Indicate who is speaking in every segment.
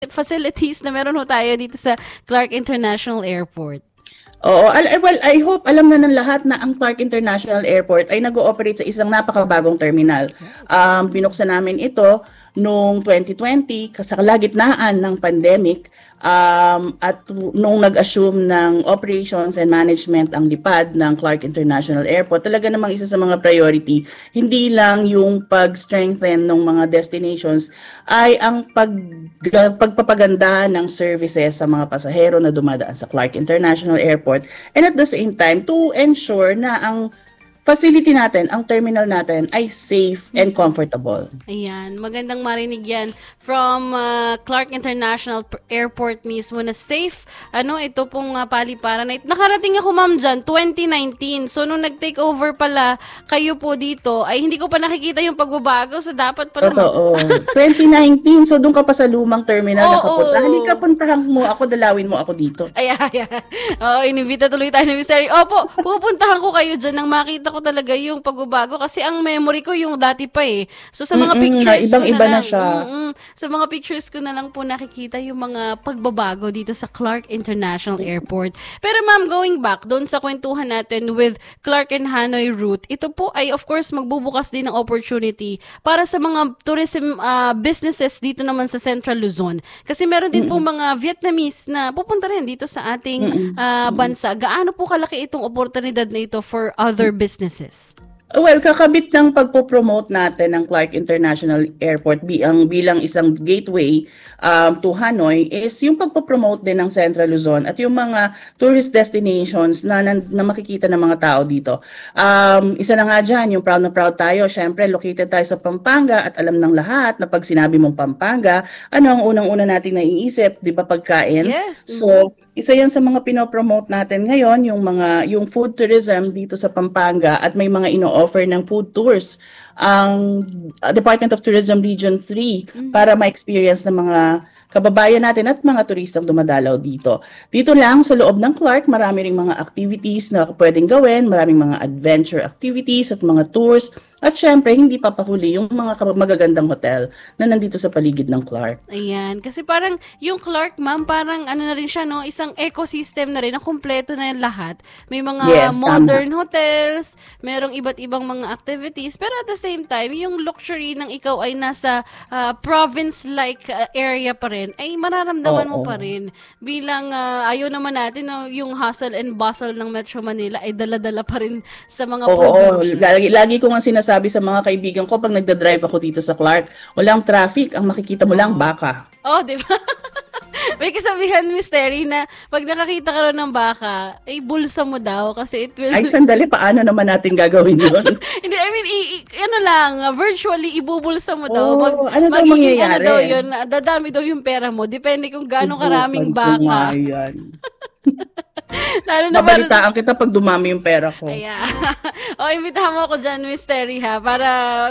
Speaker 1: facilities na meron ho tayo dito sa Clark International Airport.
Speaker 2: Oo, well, I hope alam na ng lahat na ang Clark International Airport ay nag-ooperate sa isang napakabagong terminal. Binuksan namin ito noong 2020 sa kalagitnaan ng pandemic, at nung nag-assume ng operations and management ang lipad ng Clark International Airport, talaga namang isa sa mga priority, hindi lang yung pag-strengthen ng mga destinations, ay ang pagpapaganda ng services sa mga pasahero na dumadaan sa Clark International Airport, and at the same time to ensure na ang facility natin, ang terminal natin ay safe and comfortable.
Speaker 1: Ayan, magandang marinig yan from Clark International Airport mismo na safe. Ito pong paliparan. Nakarating ako ma'am dyan, 2019. So nung nag-take over pala kayo po dito, ay hindi ko pa nakikita yung pagbabago. So dapat pala...
Speaker 2: Totoo. 2019, so doon ka pa sa lumang terminal nakapunta. Halika, puntahan mo ako, dalawin mo ako dito.
Speaker 1: Ayan. Inibita tuloy tayo ni Mr. Opo, pupuntahan ko kayo dyan nang makita ko talaga yung pagbabago kasi ang memory ko yung dati pa eh. So sa mga pictures
Speaker 2: ibang-iba na siya.
Speaker 1: Sa mga pictures ko na lang po nakikita yung mga pagbabago dito sa Clark International Airport. Pero ma'am, going back doon sa kwentuhan natin with Clark and Hanoi route, ito po ay of course magbubukas din ng opportunity para sa mga tourism businesses dito naman sa Central Luzon. Kasi meron din po mga Vietnamese na pupunta rin dito sa ating bansa. Gaano po kalaki itong oportunidad na ito for other businesses?
Speaker 2: Well, kakabit ng pagpo-promote natin ng Clark International Airport bilang isang gateway to Hanoi is yung pagpo-promote din ng Central Luzon at yung mga tourist destinations na makikita ng mga tao dito. Isa na nga dyan, yung proud na proud tayo. Siyempre, located tayo sa Pampanga at alam ng lahat na pag sinabi mong Pampanga, ano ang unang-una nating naiisip? Di ba pagkain?
Speaker 1: Yes.
Speaker 2: So, isa yan sa mga pinopromote natin ngayon, yung food tourism dito sa Pampanga at may mga ino-offer ng food tours ang Department of Tourism Region 3 para ma-experience ng mga kababayan natin at mga turistang dumadalaw dito. Dito lang sa loob ng Clark, marami ring mga activities na pwedeng gawin, maraming mga adventure activities at mga tours. At syempre, hindi papahuli yung mga magagandang hotel na nandito sa paligid ng Clark.
Speaker 1: Ayan. Kasi parang yung Clark, ma'am, parang na rin siya, no? Isang ecosystem na rin, na kumpleto na yung lahat. May mga modern hotels, merong iba't ibang mga activities, pero at the same time, yung luxury ng ikaw ay nasa province-like area pa rin, ay mararamdaman mo pa rin. Bilang ayaw naman natin, no, yung hustle and bustle ng Metro Manila ay dala-dala pa rin sa mga probinsya.
Speaker 2: Lagi ko nga sinasabi sa mga kaibigan ko pag nagda-drive ako dito sa Clark, walang traffic, ang makikita mo lang baka.
Speaker 1: Di ba? May kasabihan, Mystery, na pag nakakita ka rin ng baka, ay bulsa mo daw kasi it will...
Speaker 2: Ay, sandali, paano naman natin gagawin yun?
Speaker 1: Hindi, I mean, virtually, ibubulsa mo daw.
Speaker 2: Ano daw mangyayari?
Speaker 1: Daw yun, dadami daw yung pera mo. Depende kung gaano karaming baka.
Speaker 2: Babalitaan kita pag dumami yung pera ko.
Speaker 1: Ayan. Imbitahan mo ako dyan, Mystery, ha? Para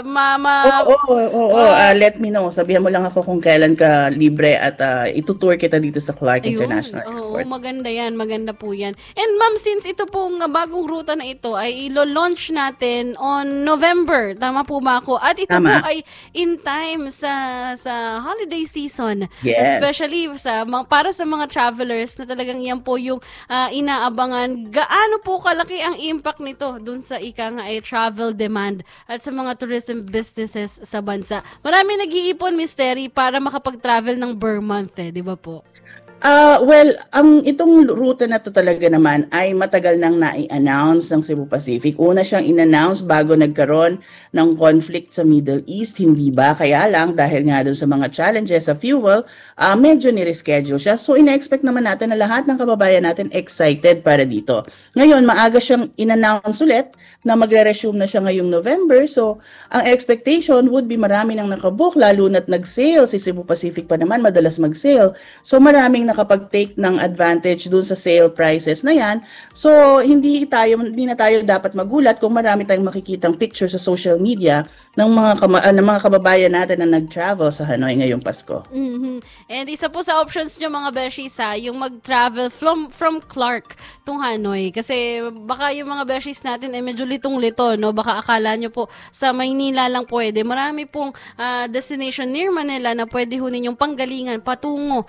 Speaker 2: let me know. Sabihan mo lang ako kung kailan ka libre at itutour kita dito sa Clark International Airport.
Speaker 1: Maganda yan. Maganda po yan. And ma'am, since ito pong bagong ruta na ito ay ilo-launch natin on November. Tama po ba ako? At ito po ay in time sa holiday season.
Speaker 2: Yes.
Speaker 1: Especially para sa mga travelers na talagang yan po yung inaabangan. Gaano po kalaki ang impact nito dun sa travel demand at sa mga tourism businesses sa bansa? Marami nag-iipon, Mystery, para makapag-travel ng Burr Month, di ba po?
Speaker 2: Well, itong ruta na to talaga naman ay matagal nang nai-announce ng Cebu Pacific. Una siyang in-announce bago nagkaroon ng conflict sa Middle East, hindi ba? Kaya lang, dahil nga doon sa mga challenges sa fuel, medyo ni-reschedule siya. So, ina-expect naman natin na lahat ng kababayan natin excited para dito. Ngayon, maaga siyang in-announce ulit na magre-resume na siya ngayong November. So, ang expectation would be marami nang nakabook, lalo na't nag-sale. Si Cebu Pacific pa naman, madalas mag-sale. So, maraming nakapag-take ng advantage dun sa sale prices na yan. So, hindi na tayo dapat magulat kung marami tayong makikitang picture sa social media ng mga kababayan natin na nag-travel sa Hanoi ngayong Pasko.
Speaker 1: Mm-hmm. And isa po sa options nyo mga Beshies yung mag-travel from Clark to Hanoi. Kasi baka yung mga Beshies natin medyo litong-lito, no? Baka akala nyo po sa Maynila lang pwede. Marami pong destination near Manila na pwede ho ninyong panggalingan patungo